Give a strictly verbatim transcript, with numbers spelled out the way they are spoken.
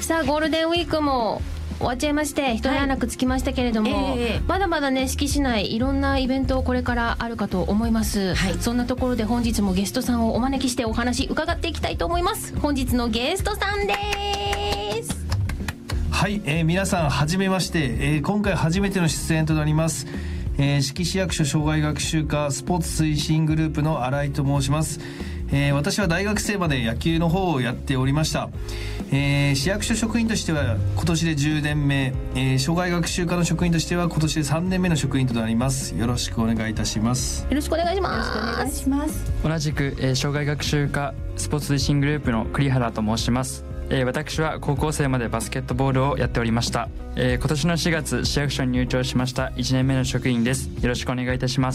さあゴールデンウィークも終わっちゃいまして一段落つきましたけれども、はいえー、まだまだね志木市内いろんなイベントこれからあるかと思います、はい、そんなところで本日もゲストさんをお招きしてお話伺っていきたいと思います。本日のゲストさんです。 はい、えー、皆さんはじめまして、えー、今回初めての出演となります、えー、志木市役所障害学習課スポーツ推進グループの新井と申します。えー、私は大学生まで野球の方をやっておりました。えー、市役所職員としては今年でじゅうねんめ、えー、障害学習課の職員としては今年でさんねんめの職員となります。よろしくお願いいたします。 よろしくお願いします。 よろしくお願いします。 同じく、えー、障害学習課スポーツ推進グループの栗原と申します。えー、私は高校生までバスケットボールをやっておりました。えー、今年のしがつ市役所に入庁しましたいちねんめの職員です。よろしくお願いいたします。